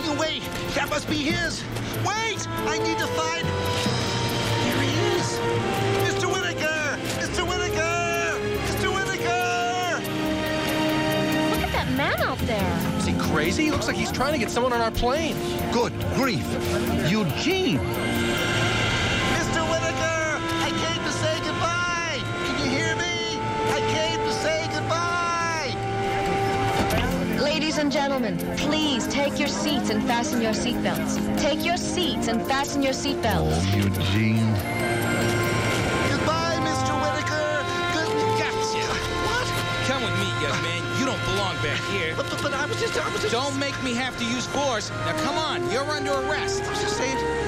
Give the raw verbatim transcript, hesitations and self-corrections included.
Wait, that must be his. Wait, I need to find... There he is. Mister Whittaker! Mister Whittaker! Mister Whittaker! Look at that man out there. Is he crazy? He looks like he's trying to get someone on our plane. Good grief. Eugene! Mister Whittaker! I came to say goodbye! Can you hear me? I came to say goodbye! Ladies and gentlemen, please take your seats and fasten your seatbelts. Take your seats and fasten your seatbelts. Oh, Eugene. Goodbye, Mister Whittaker! Good... Gotcha. What? Come with me, young man. You don't belong back here. But, but, but I was just... I was just... Don't make me have to use force. Now, come on. You're under arrest. I was just saying...